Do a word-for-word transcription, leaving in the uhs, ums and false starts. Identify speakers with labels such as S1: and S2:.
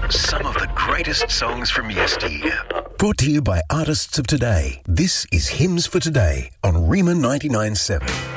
S1: Some of the greatest songs from yesteryear.
S2: Brought to you by Artists of Today. This is Hymns for Today on Rima ninety-nine point seven.